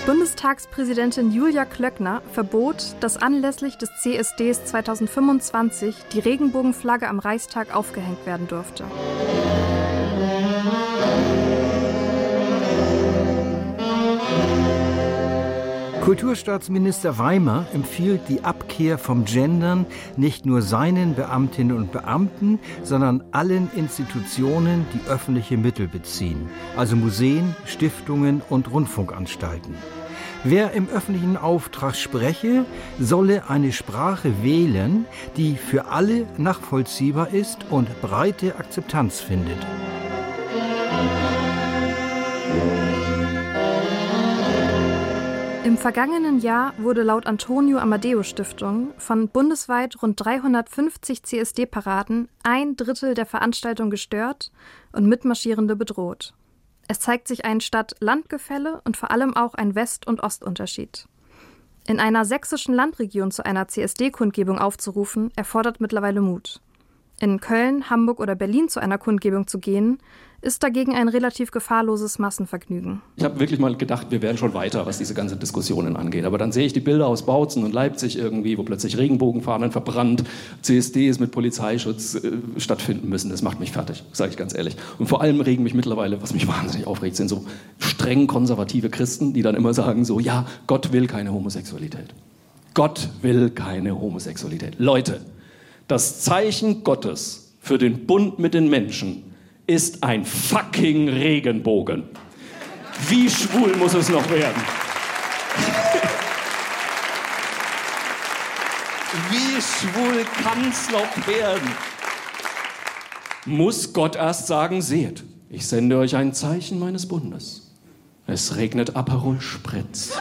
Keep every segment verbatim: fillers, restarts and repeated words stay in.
Bundestagspräsidentin Julia Klöckner verbot, dass anlässlich des C S Ds zweitausendfünfundzwanzig die Regenbogenflagge am Reichstag aufgehängt werden durfte. Kulturstaatsminister Weimer empfiehlt die Abkehr vom Gendern nicht nur seinen Beamtinnen und Beamten, sondern allen Institutionen, die öffentliche Mittel beziehen, also Museen, Stiftungen und Rundfunkanstalten. Wer im öffentlichen Auftrag spreche, solle eine Sprache wählen, die für alle nachvollziehbar ist und breite Akzeptanz findet. Im vergangenen Jahr wurde laut Antonio Amadeo Stiftung von bundesweit rund dreihundertfünfzig C S D-Paraden ein Drittel der Veranstaltung gestört und Mitmarschierende bedroht. Es zeigt sich ein Stadt-Land-Gefälle und vor allem auch ein West- und Ostunterschied. In einer sächsischen Landregion zu einer C S D-Kundgebung aufzurufen, erfordert mittlerweile Mut. In Köln, Hamburg oder Berlin zu einer Kundgebung zu gehen, ist dagegen ein relativ gefahrloses Massenvergnügen. Ich habe wirklich mal gedacht, wir wären schon weiter, was diese ganzen Diskussionen angeht. Aber dann sehe ich die Bilder aus Bautzen und Leipzig irgendwie, wo plötzlich Regenbogenfahnen verbrannt, C S Ds mit Polizeischutz äh, stattfinden müssen. Das macht mich fertig, sage ich ganz ehrlich. Und vor allem regen mich mittlerweile, was mich wahnsinnig aufregt, sind so streng konservative Christen, die dann immer sagen so, ja, Gott will keine Homosexualität. Gott will keine Homosexualität. Leute, das Zeichen Gottes für den Bund mit den Menschen ist ein fucking Regenbogen. Wie schwul muss es noch werden? Wie schwul kann's noch werden? Muss Gott erst sagen, seht, ich sende euch ein Zeichen meines Bundes. Es regnet Aperol Spritz.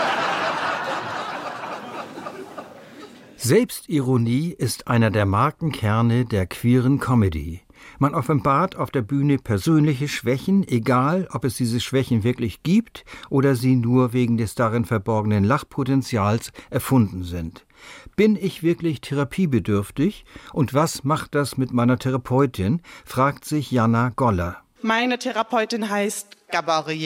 Selbstironie ist einer der Markenkerne der queeren Comedy. Man offenbart auf der Bühne persönliche Schwächen, egal ob es diese Schwächen wirklich gibt oder sie nur wegen des darin verborgenen Lachpotenzials erfunden sind. Bin ich wirklich therapiebedürftig und was macht das mit meiner Therapeutin, fragt sich Jana Goller. Meine Therapeutin heißt Gabriele.